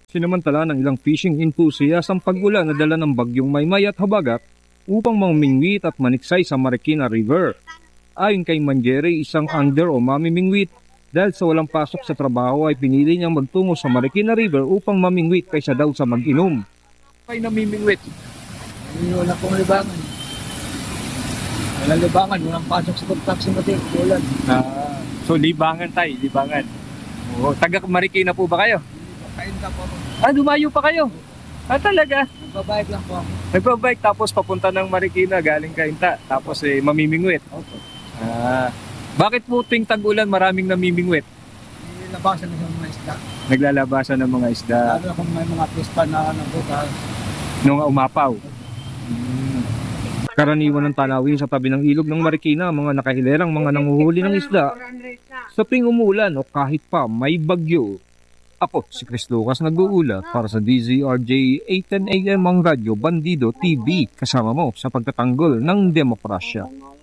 Sinamantala ng ilang fishing enthusiasts ang pag-ulan na dala ng bagyong Maymay at Habagat upang mamingwit at maniksay sa Marikina River. Ayon kay Manjeri, isang angler o mamimingwit, dahil sa walang pasok sa trabaho ay pinili niyang magtungo sa Marikina River upang mamingwit kaysa daw sa mag-inom. Ay namimingwit. Wala pong libangan. Walang libangan, walang pasok sa construction material, ulan. So libangan tayo, libangan. Taga Marikina po ba kayo? Kain ka po ako. Dumayo pa kayo? Talaga? Nagbabayad lang po ako. Nagbabike tapos papunta ng Marikina galing Cainta tapos mamimingwit. Opo. Bakit po tuwing tag-ulan maraming namimingwit? Nilabasan na sa mga isda. Naglalabasan ng mga isda Lalo kung may mga pispa na bukas. nung umapaw. Karaniwan ng tanawin sa tabi ng ilog ng Marikina ang mga nakahilerang mga nanguhuli ng isda sa tuwing umulan o kahit pa may bagyo. Ako, si Chris Lucas nag-uulat para sa DZRJ 810 AM ang Radyo Bandido TV kasama mo sa pagtatanggol ng demokrasya.